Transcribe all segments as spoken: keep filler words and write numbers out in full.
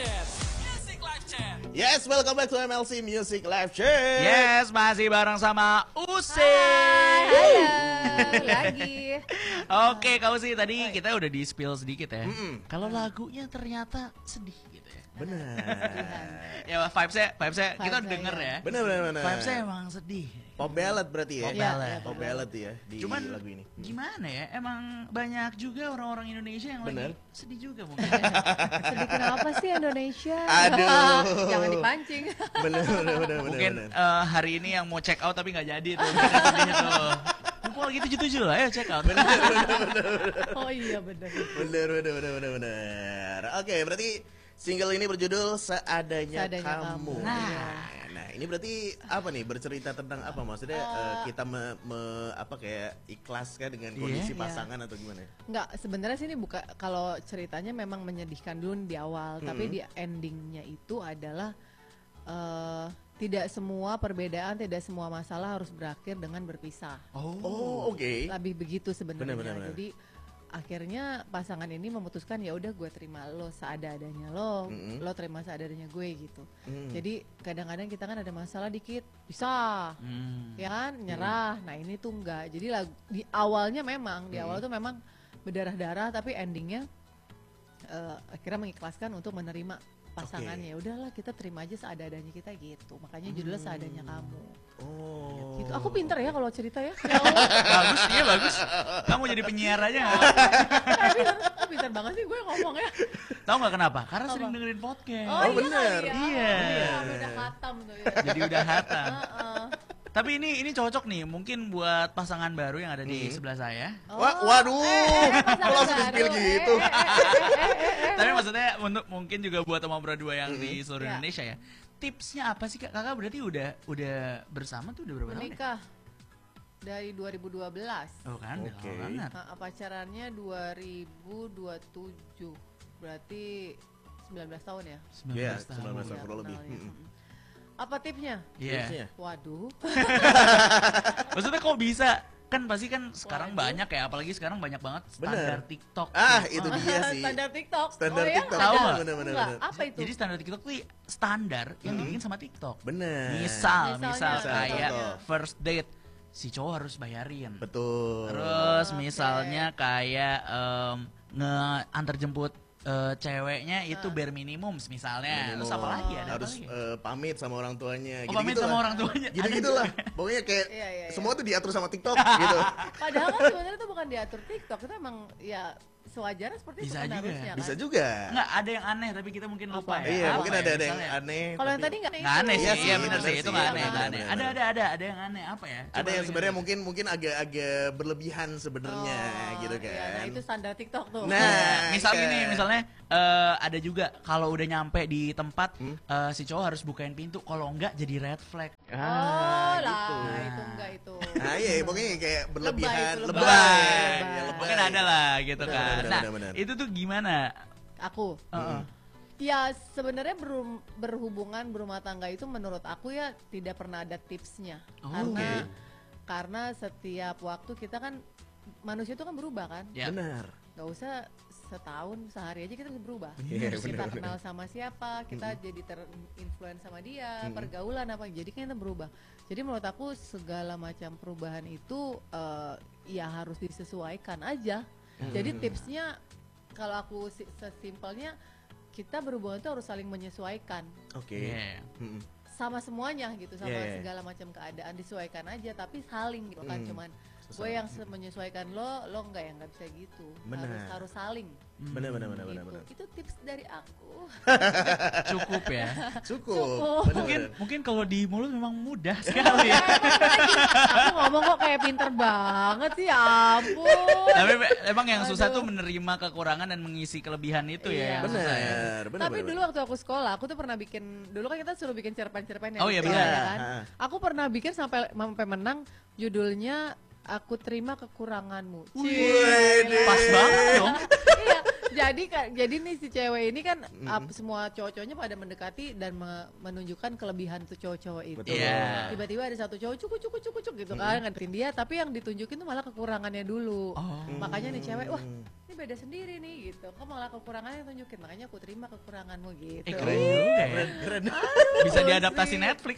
Chat. Music Live Chat. Yes, welcome back to M L C Music Live Chat. Yes, masih bareng sama Usi. Halo, lagi. Oke, Kak Usi, tadi kita udah di spill sedikit ya. Mm-mm. Kalau lagunya ternyata sedih gitu ya. Benar. Ya, vibes-nya, vibes-nya kita Vibes-nya, denger ya. ya. Benar benar benar. Vibes-nya emang sedih. Pop ballad berarti ya. Pop Iya, ballad. iya, Pop ballad ya di Cuman lagu ini. gimana ya? Emang banyak juga orang-orang Indonesia yang Bener. lagi sedih juga mungkin. Sedih kenapa sih Indonesia? Aduh. Jangan dipancing. Benar benar benar benar. Mungkin benar. eh, hari ini yang mau check out tapi nggak jadi tuh. Sedihnya tuh. Mumpung lagi tujuh-tujuh lah ya check out. Oh iya benar. Benar benar benar benar benar. Oke, berarti single ini berjudul Seadanya, Seadanya Kamu. Kamu. Nah, nah, ini berarti apa nih? Bercerita tentang apa? Maksudnya eh, kita me, me- apa kayak ikhlas kan dengan Iya. kondisi Iya. pasangan atau gimana? Enggak, sebenarnya sih ini buka kalau ceritanya memang menyedihkan dulu di awal, tapi di endingnya itu adalah eh, tidak semua perbedaan, tidak semua masalah harus berakhir dengan berpisah. Oh, oke. Lebih begitu sebenarnya. Benar, benar, benar. Jadi akhirnya pasangan ini memutuskan ya udah gue terima lo seada-adanya lo, Mm-mm. lo terima seada-adanya gue gitu. Mm. Jadi kadang-kadang kita kan ada masalah dikit, bisa, Hmm. ya kan, nyerah. Nah ini tuh enggak. Jadi lagu, di awalnya memang, di awal tuh memang berdarah-darah, tapi endingnya eh, akhirnya mengikhlaskan untuk menerima pasangannya. Udahlah kita terima aja seada-adanya kita gitu. Makanya judulnya Seadanya Kamu. Oh. Gitu. Aku pinter ya kalau cerita ya. Bagus, iya bagus. Kamu jadi penyiar aja nggak? Tapi pinter, pinter banget sih gue ngomong ya. Tahu nggak kenapa? Karena Apa? sering dengerin podcast. Oh, Oh, iya bener. kali ya. Iya. Oh, udah khatam tuh ya. Jadi udah hatam. Heeh. Tapi ini ini cocok nih, mungkin buat pasangan baru yang ada di Hmm. sebelah saya. Wah, waduh. Kok pasangan langsung baru. di-spill gitu? Eh, eh, eh, eh, eh, eh. Tapi maksudnya untuk mungkin juga buat Om Berdua yang di seluruh Ya. Indonesia ya. Tipsnya apa sih Kak? Kakak berarti udah udah bersama tuh udah berapa tahun ya? Menikah dari dua ribu dua belas. Oh kan, udah Oke. lama banget. Nah, pacarannya dua ribu dua puluh tujuh. Berarti sembilan belas tahun ya? Iya, sembilan belas tahun. sembilan belas tahun Ya, kurang lebih. kenal ya. Mm-mm. Mm-mm. Apa tipsnya? Iya. Tipsnya? Waduh. Maksudnya kok bisa? Kan pasti kan sekarang Waduh. banyak ya, apalagi sekarang banyak banget standar Bener. TikTok. Ah, tuh. itu dia sih. Standar TikTok. Standar oh, ya? TikTok. Tahu Ada? nggak? Bener, bener, Enggak, bener. apa itu? Jadi standar TikTok tuh standar yang Hmm. dibikin sama TikTok. Bener. Misal, Misalnya, misal Misal, kayak contoh. first date si cowok harus bayarin. Betul. Terus Oke. misalnya kayak em, nge-antar jemput eh, ceweknya itu bare minimum misalnya. Minimum. Terus apa lagi ada harus apa lagi? eh, pamit sama orang tuanya. Oh, pamit sama orang tuanya. Ada Gitu-gitu lah. Pokoknya kayak Iya, iya, iya. semua tuh diatur sama TikTok gitu. Padahal kan sebenarnya itu bukan diatur TikTok, itu emang ya sewajarnya seperti itu Bisa kan juga. harusnya kan. Bisa juga. Enggak, ada yang aneh tapi kita mungkin lupa Apa? ya. Iya, Apa mungkin ya, ada ada yang misalnya? aneh. Kalau yang tapi tadi nggak Nggak aneh Iya sih, sih, iya bener bener sih, sih, itu nggak aneh, bener, nggak aneh. bener, Ada, bener. ada, ada, ada yang aneh apa ya? ada Coba yang lu sebenarnya ingat. mungkin mungkin agak-agak berlebihan sebenarnya Oh, gitu kan. iya, nah itu standar TikTok tuh. Nah, Nah, misal kan. gini, misalnya eh, ada juga kalau udah nyampe di tempat Hmm? eh, si cowok harus bukain pintu, kalau enggak jadi red flag. Oh Ah, lah, gitu. itu enggak itu. Nah, iya, pokoknya kayak berlebihan, itu, lebay. lebay. Ya, Lebay. lebay. Mungkin ada lah gitu Benar, kan. benar, Nah, benar, benar. itu tuh gimana? Aku. Heeh. Ya sebenarnya berum- berhubungan berumah tangga itu menurut aku ya tidak pernah ada tipsnya. Oh, karena oke. karena setiap waktu kita kan manusia itu kan berubah kan. Ya. Benar. Gak usah setahun sehari aja kita bisa berubah. Iya, Terus kita benar, kenal sama siapa, kita jadi terinfluence sama dia, Mm-mm. pergaulan apa, jadi kan kita berubah. Jadi menurut aku segala macam perubahan itu eh, ya harus disesuaikan aja. Jadi tipsnya kalau aku si- sesimpelnya kita berhubungan itu harus saling menyesuaikan Oke. Iya. Mm-mm. sama semuanya gitu, sama Yeah, yeah. segala macam keadaan disesuaikan aja, tapi saling gitu kan, Mm. cuman Sesama. gue yang se- menyesuaikan lo, lo enggak, yang nggak bisa gitu. Benar. Harus harus saling. Benar benar benar benar Gitu. benar. Itu tips dari aku. Cukup ya. Cukup. Cukup. Benar, Mungkin benar. mungkin kalau di mulut memang mudah sekali ya. Aku ngomong kok kayak pinter banget sih, ya ampun. Tapi be- emang yang susah Aduh. tuh menerima kekurangan dan mengisi kelebihan itu Iya. ya. yang susah ya. Benar, benar. Tapi benar, dulu waktu aku sekolah, aku tuh pernah bikin, dulu kan kita suruh bikin cerpen-cerpen ya. Oh, di iya, sekolah, benar. ya kan? Ha. Aku pernah bikin sampai sampai menang, judulnya Aku Terima Kekuranganmu. Wih, Pas banget dong. Iya, jadi kan jadi nih si cewek ini kan ap- semua cowok-cowoknya pada mendekati dan me- menunjukkan kelebihan tuh cowok-cowok itu. Betul. Iya. Tiba-tiba ada satu cowok cukup cukup cukup cukup gitu kan ngedeketin dia, tapi yang ditunjukin tuh malah kekurangannya dulu. Oh. Makanya nih cewek, wah ini beda sendiri nih gitu. Kok malah kekurangannya yang tunjukin, makanya aku terima kekuranganmu gitu. Eh keren juga ya. Keren. Bisa Aduh, diadaptasi sih. Netflix.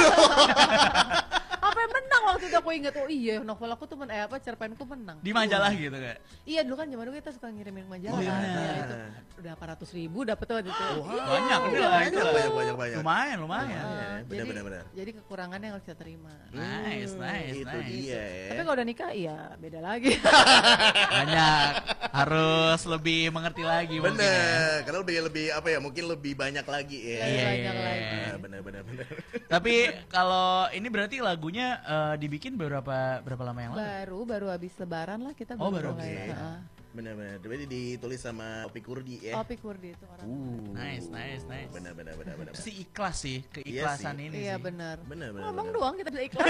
Apa yang menang waktu itu aku ingat, oh iya novel aku tuh men eh apa cerpenku menang. Di majalah gitu kan. Iya dulu kan zaman dulu kita suka ngirimin majalah Oh, iya. kan. Ya, itu udah delapan ratus ribu dapet tuh waktu itu. Banyak Iya, udah lah itu. Banyak, banyak, banyak, banyak. Lumayan, lumayan. Nah, Benar, jadi, benar, benar. jadi kekurangannya yang harus kita terima. Nice, nice, Itu nice. dia ya. Tapi kalau udah nikah, iya beda lagi. Banyak. Harus lebih mengerti lagi mungkin ya. Bener, karena lebih lebih apa ya? Mungkin lebih banyak lagi ya. Lebih Iya, banyak iya, lagi. iya. Ah, benar, benar, benar. Tapi kalau ini berarti lagunya eh, dibikin berapa berapa lama yang lalu? Baru baru habis lebaran lah kita Oh, baru baru mulai. habis. Heeh. Benar, benar. Jadi ditulis sama Opi Kurdi ya. Opi Kurdi itu orang. Uh. Nice, nice, nice. Benar, benar, benar, benar. Si ikhlas sih, keikhlasan Iya sih. ini Iya sih. benar. Benar, benar, Ngomong benar. doang kita bisa ikhlas.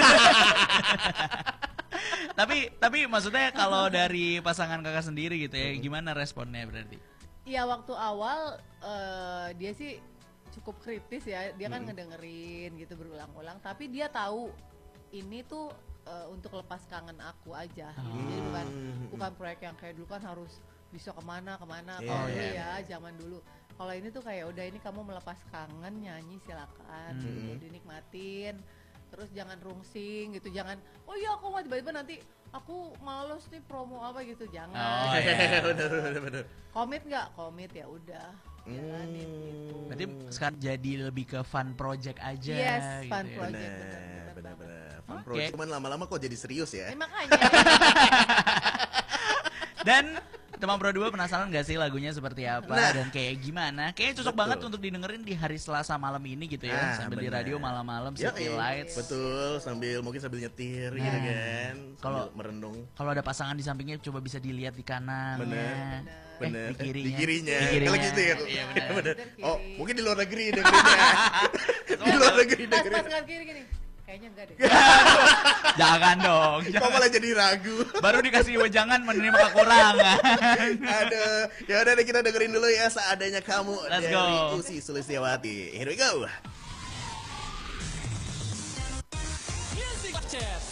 tapi tapi maksudnya kalau dari pasangan kakak sendiri gitu ya, gimana responnya berarti? Iya waktu awal eh, dia sih cukup kritis ya, dia kan ngedengerin gitu berulang-ulang, tapi dia tahu ini tuh eh, untuk lepas kangen aku aja, gitu. Jadi bukan bukan proyek yang kayak dulu kan harus bisa kemana kemana. Iya, Kalau dulu iya. ya zaman dulu, kalau ini tuh kayak udah ini kamu melepas kangen nyanyi silakan, Hmm. gitu, dinikmatin. Terus jangan rungsing gitu, jangan oh iya aku mau tiba-tiba nanti aku males nih promo apa gitu, jangan. Oh, iya. benar, benar, benar. Komit nggak? Komit ya udah. Jalanin gitu. Berarti sekarang jadi lebih ke fun project aja Yes, gitu fun ya. project. Benar, benar, benar, benar benar. Fun Oke. project. Cuman lama-lama kok jadi serius ya. Eh, makanya. Dan teman Pro dua penasaran gak sih lagunya seperti apa Nah. dan kayak gimana? Kayaknya cocok Betul. banget untuk didengerin di hari Selasa malam ini gitu ya, Ah, sambil di benar. radio malam-malam Yoi. City Lights. Betul, sambil mungkin sambil nyetir gitu Nah. kan. Kalau- Sambil merenung. Kalau ada pasangan di sampingnya coba bisa dilihat di kanannya. Bener. Eh, Bener. di kirinya. Di kirinya. Di kirinya. Kalau gitu ya. Iya, bener. Bener. Kiri. Oh, mungkin di luar negeri dengerinnya. Di luar negeri Pas pas dengerinnya. kan kiri gini. Kayaknya enggak deh. Jangan dong. Kok Jangan. malah jadi ragu. Baru dikasih wejangan menerima kekurangan. Aduh, ya udah deh kita dengerin dulu ya seadanya kamu Let's dari go. Usi Sulistyawati. Here we go. Music Live Chat.